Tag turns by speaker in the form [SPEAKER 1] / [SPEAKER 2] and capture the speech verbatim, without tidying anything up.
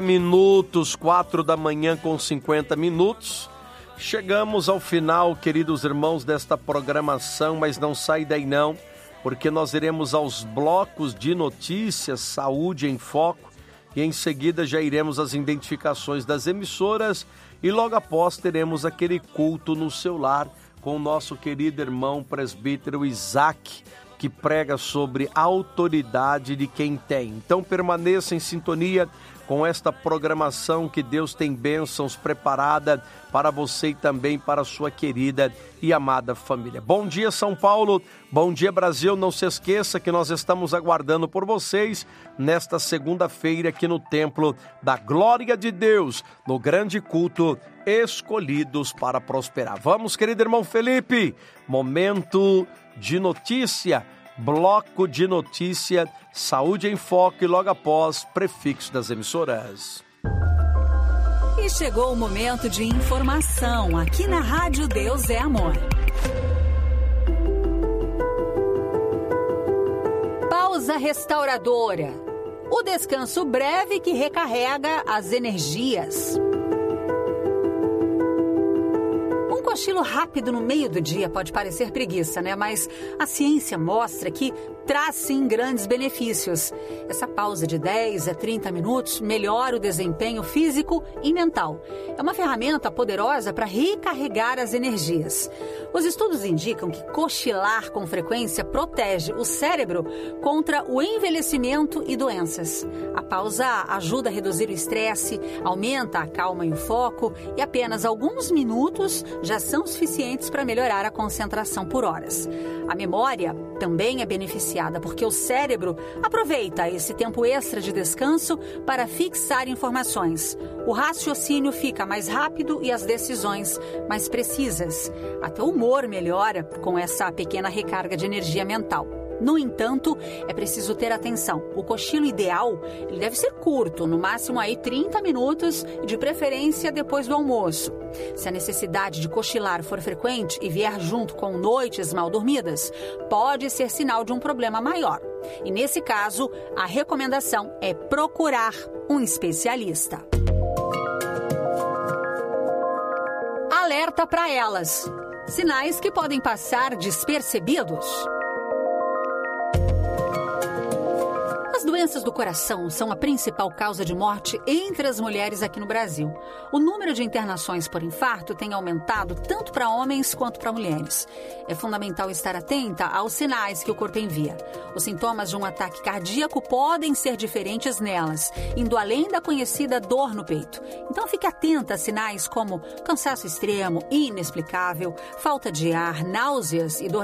[SPEAKER 1] Minutos, quatro da manhã com cinquenta minutos. Chegamos ao final, queridos irmãos, desta programação, mas não sai daí não, porque nós iremos aos blocos de notícias, Saúde em Foco, e em seguida já iremos às identificações das emissoras e logo após teremos aquele culto no seu lar com o nosso querido irmão presbítero Isaac, que prega sobre a autoridade de quem tem. Então permaneça em sintonia com esta programação, que Deus tem bênçãos preparada para você e também para a sua querida e amada família. Bom dia, São Paulo, bom dia, Brasil. Não se esqueça que nós estamos aguardando por vocês nesta segunda-feira aqui no Templo da Glória de Deus, no grande culto Escolhidos para Prosperar. Vamos, querido irmão Felipe, momento de notícia, bloco de notícia, Saúde em Foco e logo após, prefixo das emissoras.
[SPEAKER 2] E chegou o momento de informação aqui na Rádio Deus é Amor. Pausa restauradora. O descanso breve que recarrega as energias. Um cochilo rápido no meio do dia pode parecer preguiça, né? Mas a ciência mostra que traz sim grandes benefícios. Essa pausa de dez a trinta minutos melhora o desempenho físico e mental. É uma ferramenta poderosa para recarregar as energias. Os estudos indicam que cochilar com frequência protege o cérebro contra o envelhecimento e doenças. A pausa ajuda a reduzir o estresse, aumenta a calma e o foco, e apenas alguns minutos já são suficientes para melhorar a concentração por horas. A memória também é beneficiada porque o cérebro aproveita esse tempo extra de descanso para fixar informações. O raciocínio fica mais rápido e as decisões mais precisas. Até o humor melhora com essa pequena recarga de energia mental. No entanto, é preciso ter atenção. O cochilo ideal ele deve ser curto, no máximo aí trinta minutos, de preferência depois do almoço. Se a necessidade de cochilar for frequente e vier junto com noites mal dormidas, pode ser sinal de um problema maior. E nesse caso, a recomendação é procurar um especialista. Alerta para elas. Sinais que podem passar despercebidos. As doenças do coração são a principal causa de morte entre as mulheres aqui no Brasil. O número de internações por infarto tem aumentado tanto para homens quanto para mulheres. É fundamental estar atenta aos sinais que o corpo envia. Os sintomas de um ataque cardíaco podem ser diferentes nelas, indo além da conhecida dor no peito. Então fique atenta a sinais como cansaço extremo e inexplicável, falta de ar, náuseas e dor